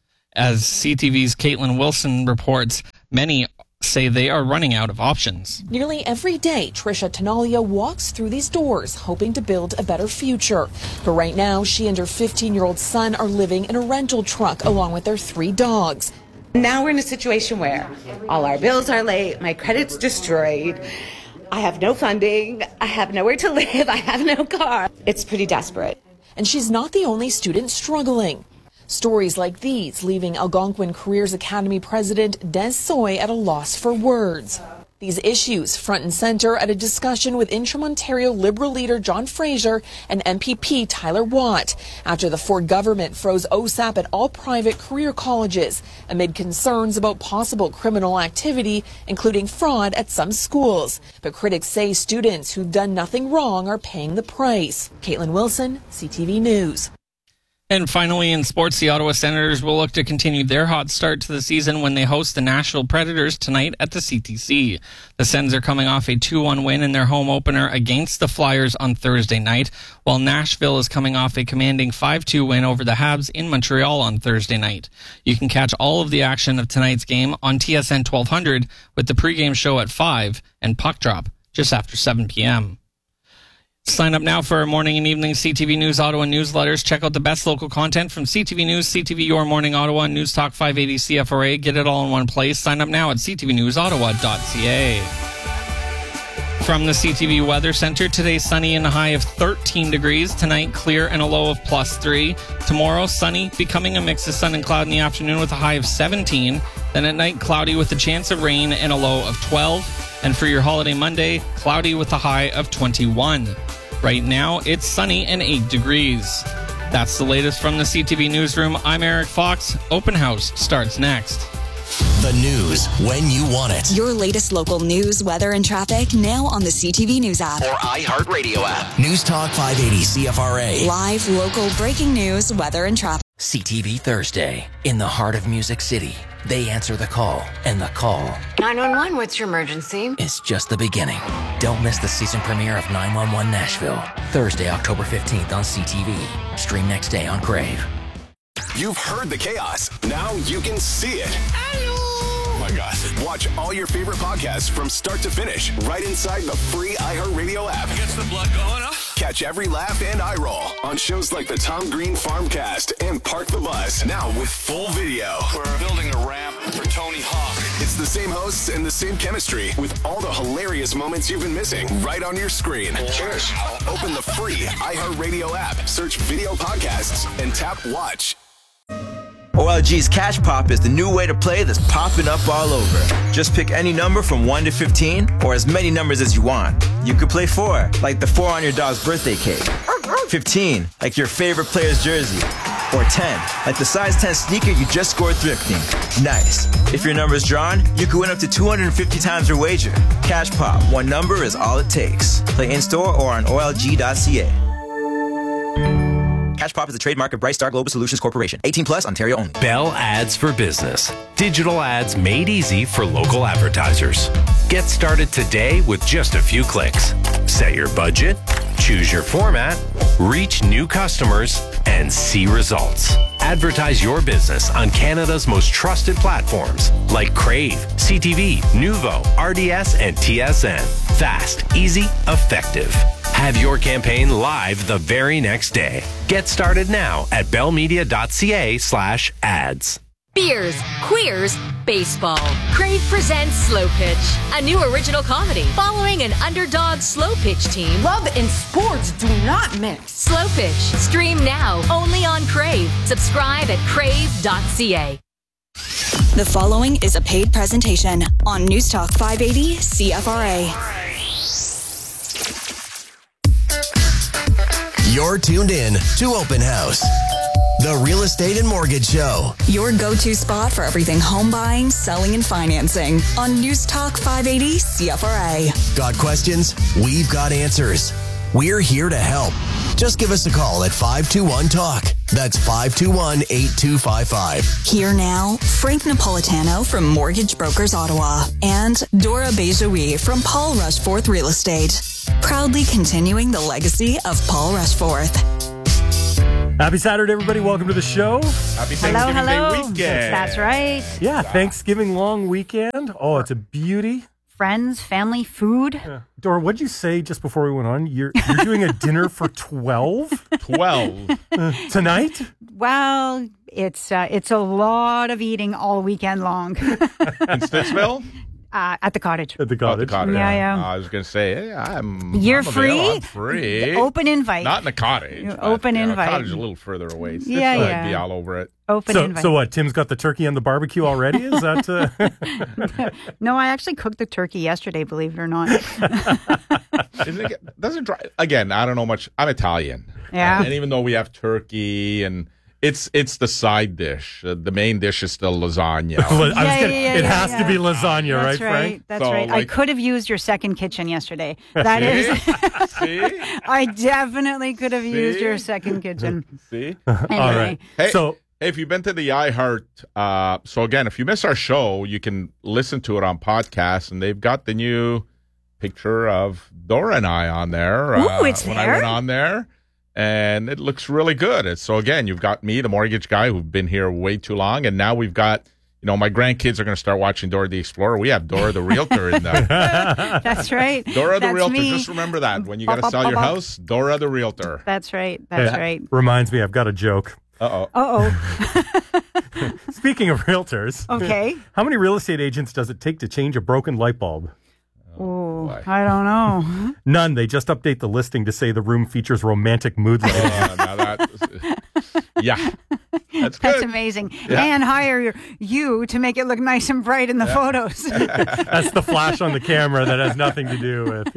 As CTV's Caitlin Wilson reports, many say they are running out of options. Nearly every day, Trisha Tenalia walks through these doors, hoping to build a better future. But right now, she and her 15-year-old son are living in a rental truck along with their 3 dogs. Now we're in a situation where all our bills are late, my credit's destroyed, I have no funding, I have nowhere to live, I have no car. It's pretty desperate. And she's not the only student struggling. Stories like these leaving Algonquin Careers Academy president Des Soy at a loss for words. These issues front and center at a discussion with Interim Ontario Liberal leader John Fraser and MPP Tyler Watt after the Ford government froze OSAP at all private career colleges amid concerns about possible criminal activity, including fraud at some schools. But critics say students who've done nothing wrong are paying the price. Caitlin Wilson, CTV News. And finally, in sports, the Ottawa Senators will look to continue their hot start to the season when they host the Nashville Predators tonight at the CTC. The Sens are coming off a 2-1 win in their home opener against the Flyers on Thursday night, while Nashville is coming off a commanding 5-2 win over the Habs in Montreal on Thursday night. You can catch all of the action of tonight's game on TSN 1200 with the pregame show at 5 and puck drop just after 7 p.m. Sign up now for our morning and evening CTV News Ottawa newsletters. Check out the best local content from CTV News, CTV Your Morning Ottawa, News Talk 580 CFRA. Get it all in one place. Sign up now at ctvnewsottawa.ca. From the CTV Weather Center, today sunny and a high of 13 degrees. Tonight, clear and a low of +3. Tomorrow, sunny, becoming a mix of sun and cloud in the afternoon with a high of 17. Then at night, cloudy with a chance of rain and a low of 12. And for your holiday Monday, cloudy with a high of 21. Right now, it's sunny and 8 degrees. That's the latest from the CTV Newsroom. I'm Eric Fox. Open House starts next. The news when you want it. Your latest local news, weather, and traffic now on the CTV News app. Or iHeartRadio app. News Talk 580 CFRA. Live, local, breaking news, weather, and traffic. CTV Thursday. In the heart of Music City. They answer the call, and the call 911, what's your emergency? is just the beginning. Don't miss the season premiere of 911 Nashville. Thursday, October 15th on CTV. Stream next day on Crave. You've heard the chaos. Now you can see it. Oh my gosh. Watch all your favorite podcasts from start to finish right inside the free iHeartRadio app. Gets the blood going up. Catch every laugh and eye roll on shows like the Tom Green Farmcast and Park the Bus. Now with full video. We're building a ramp for Tony Hawk. It's the same hosts and the same chemistry with all the hilarious moments you've been missing right on your screen. Cheers. Open the free iHeartRadio app, search video podcasts, and tap watch. OLG's Cash Pop is the new way to play that's popping up all over. Just pick any number from 1 to 15 or as many numbers as you want. You could play 4, like the 4 on your dog's birthday cake. 15, like your favorite player's jersey. Or 10, like the size 10 sneaker you just scored thrifting. Nice. If your number's drawn, you could win up to 250 times your wager. Cash Pop, one number is all it takes. Play in-store or on OLG.ca. Cash Pop is a trademark of Bright Star Global Solutions Corporation. 18 plus, Ontario only. Bell Ads for Business. Digital ads made easy for local advertisers. Get started today with just a few clicks. Set your budget, choose your format, reach new customers, and see results. Advertise your business on Canada's most trusted platforms like Crave, CTV, Nuvo, RDS, and TSN. Fast, easy, effective. Have your campaign live the very next day. Get started now at bellmedia.ca/ads. beers, queers, baseball. Crave presents Slow Pitch, a new original comedy following an underdog slow pitch team. Love and sports do not mix. Slow Pitch, stream now only on Crave. Subscribe at crave.ca. The following is a paid presentation on News Talk 580 CFRA. You're tuned in to Open House, the real estate and mortgage show. Your go-to spot for everything home buying, selling, and financing on News Talk 580 CFRA. Got questions? We've got answers. We're here to help. Just give us a call at 521-TALK. That's 521-8255. Here now, Frank Napolitano from Mortgage Brokers Ottawa and Dora Bejoui from Paul Rushforth Real Estate. Proudly continuing the legacy of Paul Rushforth. Happy Saturday, everybody. Welcome to the show. Happy Thanksgiving Day weekend. That's right. Yeah, Thanksgiving long weekend. Oh, it's a beauty. Friends, family, food. Yeah. Dora, what'd you say just before we went on? You're doing a dinner for 12? 12. Tonight? Well, it's a lot of eating all weekend long. In Stittsville? At the cottage. At the cottage. Yeah. I was going to say, I'm free. I'm free. Open invite. Not in the cottage. Open invite. The cottage is a little further away. Yeah. I'd be all over it. Open invite. So what? Tim's got the turkey on the barbecue already? Is that? No, I actually cooked the turkey yesterday. Believe it or not. Doesn't dry. Again, I don't know much. I'm Italian. Yeah. And even though we have turkey and it's the side dish. The main dish is still lasagna. It has to be lasagna, That's right, Frank? That's right. I could have used your second kitchen yesterday. That is. See? I definitely could have used your second kitchen. See? Anyway. All right. Hey, so if you've been to the iHeart, so again, if you miss our show, you can listen to it on podcast, and they've got the new picture of Dora and I on there. Ooh, it's when there? I went on there. And it looks really good. So, again, you've got me, the mortgage guy, who've been here way too long. And now we've got, my grandkids are going to start watching Dora the Explorer. We have Dora the Realtor in there. That's right. Dora the That's Realtor. me. Just remember that. When you got to sell your house, Dora the Realtor. That's right. That's right. Reminds me, I've got a joke. Uh-oh. Speaking of realtors. Okay. How many real estate agents does it take to change a broken light bulb? Oh, I don't know. None. They just update the listing to say the room features romantic mood lighting. Yeah. That's amazing. Yeah. And hire you to make it look nice and bright in the photos. That's the flash on the camera that has nothing to do with,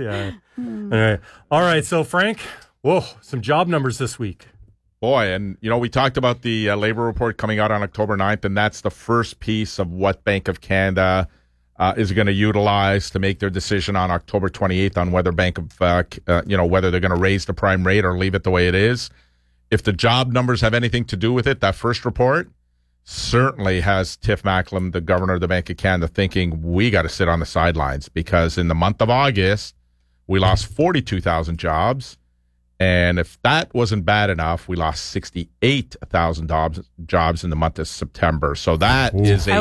All right. So, Frank, some job numbers this week. Boy, and, we talked about the labor report coming out on October 9th, and that's the first piece of what Bank of Canada is going to utilize to make their decision on October 28th on whether whether they're going to raise the prime rate or leave it the way it is. If the job numbers have anything to do with it, that first report certainly has Tiff Macklem, the governor of the Bank of Canada, thinking we got to sit on the sidelines because in the month of August, we lost 42,000 jobs. And if that wasn't bad enough, we lost 68,000 jobs in the month of September. So that is a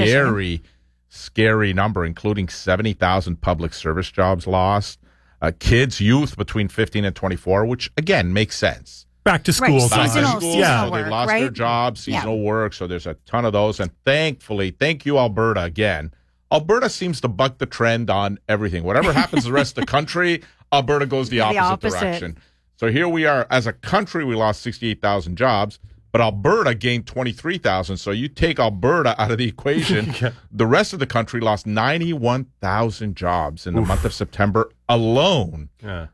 scary number, including 70,000 public service jobs lost. Youth between 15 and 24, which, again, makes sense. Back to school. Seasonal So work, they lost their jobs, seasonal work. So there's a ton of those. And thankfully, thank you, Alberta, again. Alberta seems to buck the trend on everything. Whatever happens to the rest of the country, Alberta goes the opposite direction. So here we are. As a country, we lost 68,000 jobs. But Alberta gained 23,000. So you take Alberta out of the equation. The rest of the country lost 91,000 jobs in the month of September alone.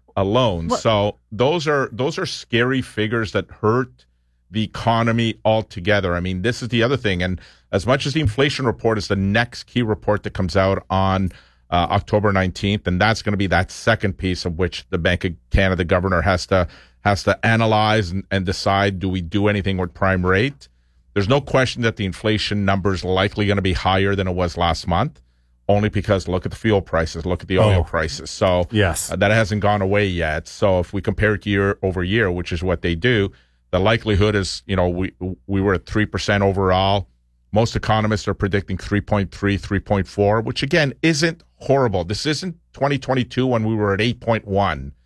So those are scary figures that hurt the economy altogether. I mean, this is the other thing. And as much as the inflation report is the next key report that comes out on October 19th, and that's going to be that second piece of which the Bank of Canada governor has to analyze and decide, do we do anything with prime rate? There's no question that the inflation number is likely going to be higher than it was last month, only because look at the fuel prices, look at the oil prices. So that hasn't gone away yet. So if we compare it year over year, which is what they do, the likelihood is, we were at 3% overall. Most economists are predicting 3.3, 3.4, which again isn't horrible. This isn't 2022 when we were at 8.1.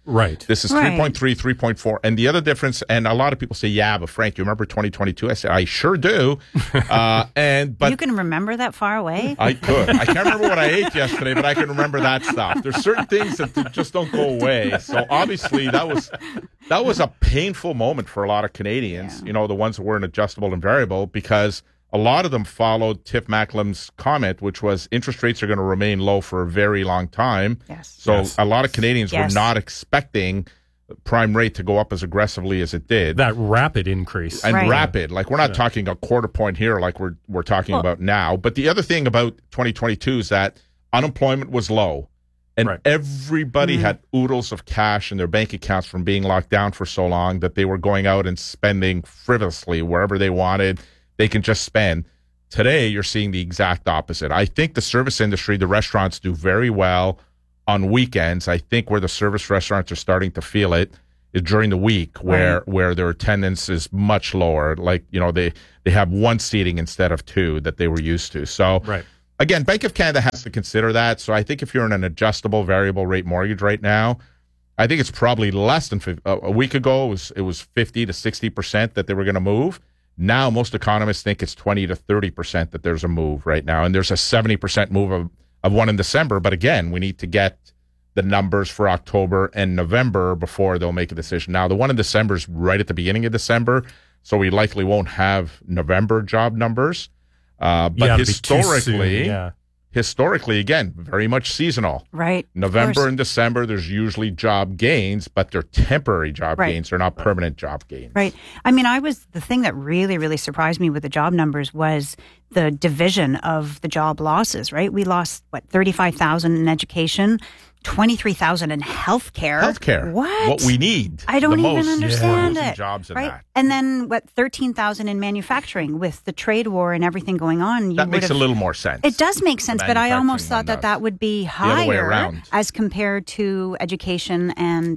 Right. This is 3.3, 3.4. And the other difference, and a lot of people say, yeah, but Frank, you remember 2022? I say, I sure do. But you can remember that far away? I could. I can't remember what I ate yesterday, but I can remember that stuff. There's certain things that just don't go away. So obviously that was a painful moment for a lot of Canadians, the ones that weren't adjustable and variable, because a lot of them followed Tiff Macklem's comment, which was interest rates are going to remain low for a very long time. Yes. So a lot of Canadians were not expecting prime rate to go up as aggressively as it did. That rapid increase. And rapid. Like, we're not talking a quarter point here like we're talking about now. But the other thing about 2022 is that unemployment was low. And everybody had oodles of cash in their bank accounts from being locked down for so long that they were going out and spending frivolously wherever they wanted. They can just spend. Today, you're seeing the exact opposite. I think the service industry, the restaurants do very well on weekends. I think where the service restaurants are starting to feel it is during the week, where their attendance is much lower. Like, they have one seating instead of two that they were used to. So, again, Bank of Canada has to consider that. So I think if you're in an adjustable variable rate mortgage right now, I think it's probably less than a week ago. It was 50 to 60% that they were going to move. Now, most economists think it's 20 to 30% that there's a move right now. And there's a 70% move of one in December. But again, we need to get the numbers for October and November before they'll make a decision. Now, the one in December is right at the beginning of December, so we likely won't have November job numbers. But historically, again, very much seasonal. Right. November and December, there's usually job gains, but they're temporary job gains. They're not permanent job gains. Right. I mean, the thing that really, really surprised me with the job numbers was the division of the job losses, right? We lost, 35,000 in education, 23,000 in healthcare. Healthcare. What we need. I don't even understand it. Jobs in right? that. And then 13,000 in manufacturing with the trade war and everything going on. That makes a little more sense. It does make sense, but I almost thought that would be higher as compared to education and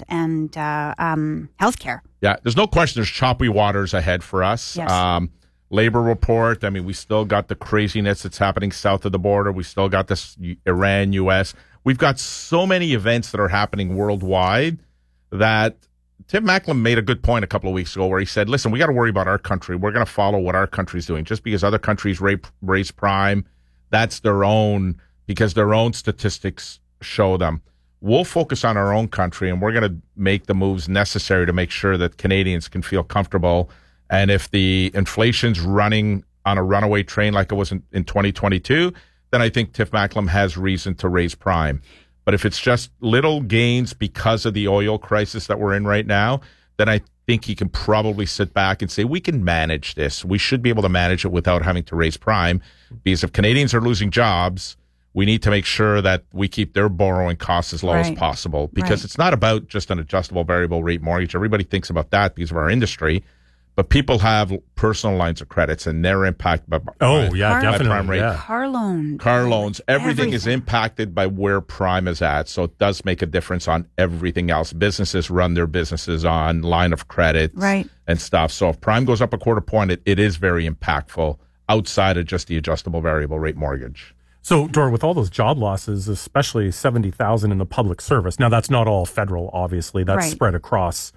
healthcare. Yeah, there's no question there's choppy waters ahead for us. Yes. Labor report, I mean, we still got the craziness that's happening south of the border. We still got this Iran, U.S. We've got so many events that are happening worldwide that Tim Macklem made a good point a couple of weeks ago where he said, listen, we got to worry about our country. We're going to follow what our country's doing. Just because other countries raise prime, that's their own, because their own statistics show them. We'll focus on our own country, and we're going to make the moves necessary to make sure that Canadians can feel comfortable. And if the inflation's running on a runaway train like it was in 2022, then I think Tiff Macklem has reason to raise prime. But if it's just little gains because of the oil crisis that we're in right now, then I think he can probably sit back and say, we can manage this. We should be able to manage it without having to raise prime. Because if Canadians are losing jobs, we need to make sure that we keep their borrowing costs as low as possible. Because it's not about just an adjustable variable rate mortgage. Everybody thinks about that because of our industry. But people have personal lines of credits, and they're impacted by definitely prime rate. Yeah. Car loans. Car loans. Everything is impacted by where prime is at. So it does make a difference on everything else. Businesses run their businesses on line of credit and stuff. So if prime goes up a quarter point, it is very impactful outside of just the adjustable variable rate mortgage. So, Dora, with all those job losses, especially 70,000 in the public service, now that's not all federal, obviously. That's spread across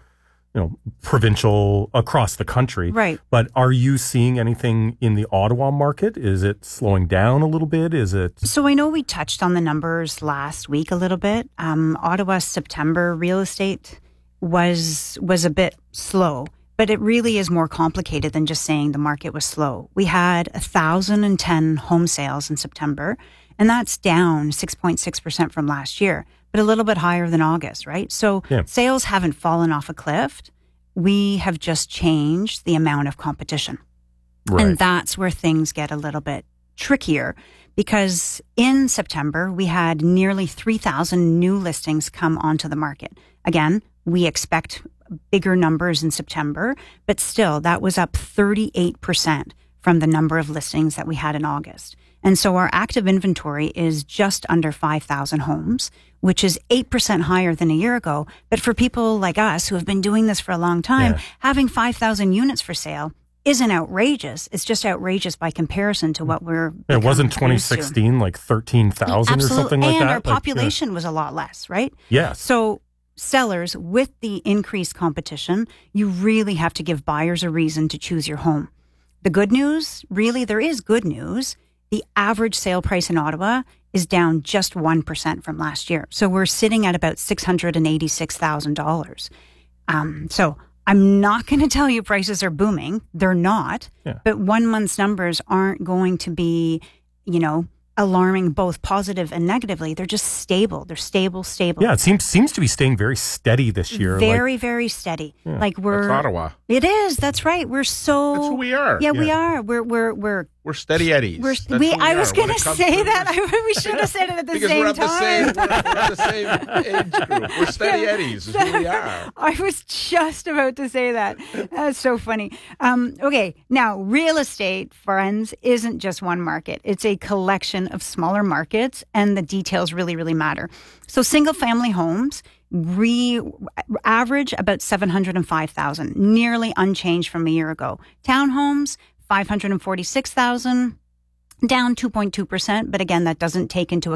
provincial, across the country. Right. But are you seeing anything in the Ottawa market? Is it slowing down a little bit? Is it? So I know we touched on the numbers last week a little bit. Ottawa's September real estate was a bit slow, but it really is more complicated than just saying the market was slow. We had 1,010 home sales in September, and that's down 6.6% from last year, but a little bit higher than August, right? So sales haven't fallen off a cliff. We have just changed the amount of competition. Right. And that's where things get a little bit trickier, because in September, we had nearly 3,000 new listings come onto the market. Again, we expect bigger numbers in September, but still, that was up 38% from the number of listings that we had in August. And so our active inventory is just under 5,000 homes, which is 8% higher than a year ago. But for people like us who have been doing this for a long time, having 5,000 units for sale isn't outrageous. It's just outrageous by comparison to what we're It wasn't 2016 like 13,000 or something like that? And our population was a lot less, right? Yes. So sellers, with the increased competition, you really have to give buyers a reason to choose your home. The good news, really, there is good news. The average sale price in Ottawa is down just 1% from last year. So we're sitting at about $686,000. So I'm not going to tell you prices are booming. They're not. Yeah. But 1 month's numbers aren't going to be, alarming, both positive and negatively. They're just stable. They're stable. Yeah, it seems to be staying very steady this year. Very steady. Yeah. Like we're That's Ottawa. It is. That's right. We're so. That's who we are. Yeah, we are. We're steady Eddies. I was going to say that. We should have said it at the same time. We're the same age group. We're steady Eddies is who we are. I was just about to say that. That's so funny. Okay, now real estate, friends, isn't just one market. It's a collection of smaller markets, and the details really, really matter. So single-family homes average about $705,000, nearly unchanged from a year ago. Townhomes, $546,000, down 2.2%. But again, that doesn't take into